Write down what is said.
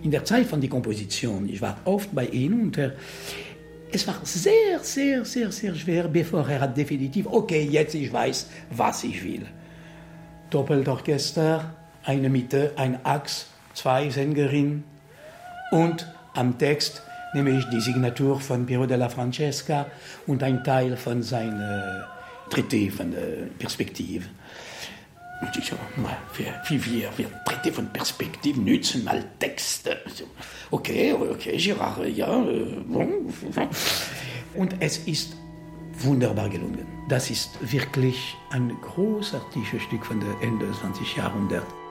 in der Zeit von der Komposition, ich war oft bei ihm und es war sehr, sehr, sehr, sehr schwer, bevor hat definitiv, okay, jetzt ich weiß, was ich will. Doppelorchester, eine Mitte, ein Axt, 2 Sängerinnen und am Text nehme ich die Signatur von Piero della Francesca und ein Teil von seiner Traité von der Perspektive. Und ich so, wir Traité von Perspektive nützen mal Texte. Okay, Girard, ja. Und es ist wunderbar gelungen. Das ist wirklich ein großartiges Stück von der Ende des 20. Jahrhunderts.